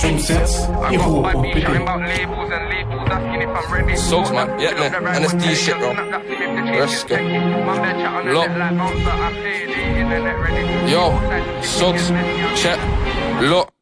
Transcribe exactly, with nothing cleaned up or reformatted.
Stream sets, hiphop och P P. Soaks man, get me. And it's D shit bro. Rescue. Look. Yo, Soaks, check. Look.